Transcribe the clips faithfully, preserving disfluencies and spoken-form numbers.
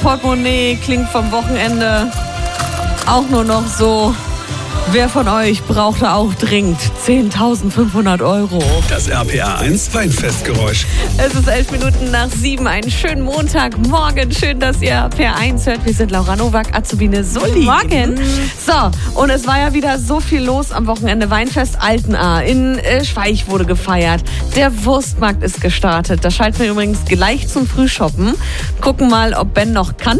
Portemonnaie klingt vom Wochenende auch nur noch so. Wer von euch brauchte auch dringend zehntausendfünfhundert Euro? Das R P R eins Weinfestgeräusch. Es ist elf Minuten nach sieben. Einen schönen Montagmorgen. Schön, dass ihr R P R eins hört. Wir sind Laura Nowak, Azubine Sully. Morgen. So, und es war ja wieder so viel los am Wochenende. Weinfest Altenahr in äh, Schweich wurde gefeiert. Der Wurstmarkt ist gestartet. Da schalten wir übrigens gleich zum Frühshoppen. Gucken mal, ob Ben noch kann.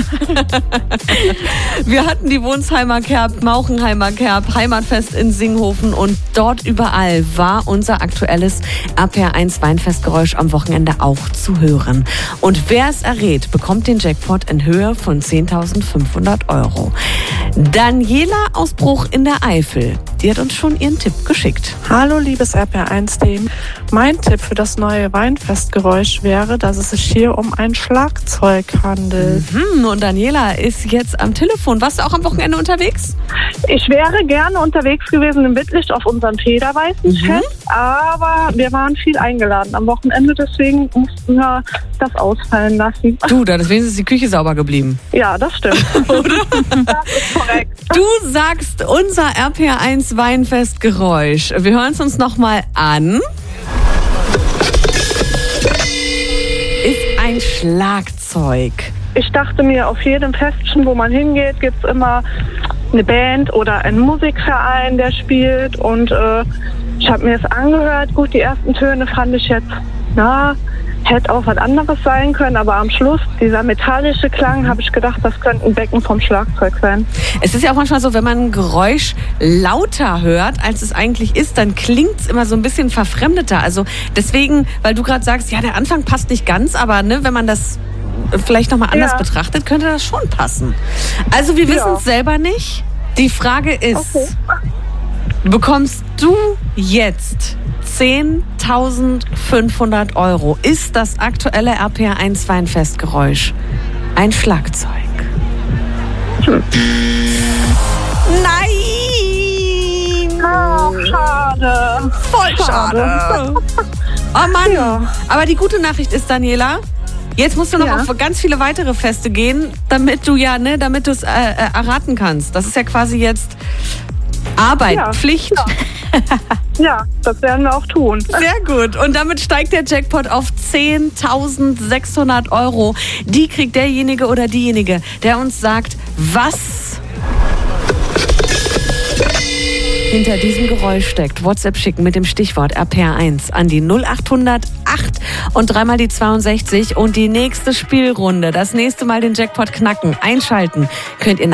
Wir hatten die Wohnsheimer Kerb, Mauchenheimer Kerb, Heimatfest in Singhofen und dort überall war unser aktuelles R P R eins Weinfestgeräusch am Wochenende auch zu hören. Und wer es errät, bekommt den Jackpot in Höhe von zehntausendfünfhundert Euro. Daniela aus Bruch in der Eifel, die hat uns schon ihren Tipp geschickt. Hallo liebes R P R eins Team. Mein Tipp für das neue Weinfestgeräusch wäre, dass es sich hier um ein Schlagzeug handelt. Mhm, und Daniela ist jetzt am Telefon. Warst du auch am Wochenende unterwegs? Ich wäre gerne unterwegs gewesen in Wittlich auf unserem Federweißenfest, mhm. aber wir waren viel eingeladen am Wochenende, deswegen mussten wir das ausfallen lassen. Du, da ist wenigstens die Küche sauber geblieben. Ja, das stimmt. Das ist korrekt. Du sagst unser R P R eins Weinfestgeräusch. Wir hören es uns nochmal an. Ist ein Schlagzeug. Ich dachte mir, auf jedem Festchen, wo man hingeht, gibt es immer eine Band oder einen Musikverein, der spielt. Und äh, ich habe mir das angehört. Gut, die ersten Töne fand ich jetzt, na, hätte auch was anderes sein können. Aber am Schluss, dieser metallische Klang, habe ich gedacht, das könnte ein Becken vom Schlagzeug sein. Es ist ja auch manchmal so, wenn man ein Geräusch lauter hört, als es eigentlich ist, dann klingt es immer so ein bisschen verfremdeter. Also deswegen, weil du gerade sagst, ja, der Anfang passt nicht ganz, aber ne, wenn man das vielleicht nochmal anders ja. betrachtet, könnte das schon passen. Also wir wissen es ja. selber nicht. Die Frage ist, okay. bekommst du jetzt zehntausendfünfhundert Euro? Ist das aktuelle R P R eins Weinfestgeräusch ein Schlagzeug? Hm. Nein! Oh, schade. Voll schade. schade. Oh Mann. Ja. Aber die gute Nachricht ist, Daniela, jetzt musst du noch ja. auf ganz viele weitere Feste gehen, damit du ja, ne, damit du es äh, äh, erraten kannst. Das ist ja quasi jetzt Arbeit, ja. Pflicht. Ja. Ja, das werden wir auch tun. Sehr gut. Und damit steigt der Jackpot auf zehntausendsechshundert Euro. Die kriegt derjenige oder diejenige, der uns sagt, was hinter diesem Geräusch steckt. WhatsApp schicken mit dem Stichwort R P R eins an die null achthundert acht und dreimal die zweiundsechzig und die nächste Spielrunde, das nächste Mal den Jackpot knacken, einschalten könnt ihr